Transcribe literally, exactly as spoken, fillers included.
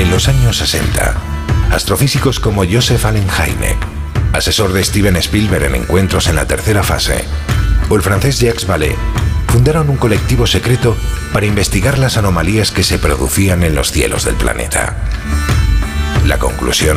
En los años sesenta, astrofísicos como Joseph Allen Hynek, asesor de Steven Spielberg en Encuentros en la tercera fase, o el francés Jacques Vallée, fundaron un colectivo secreto para investigar las anomalías que se producían en los cielos del planeta. La conclusión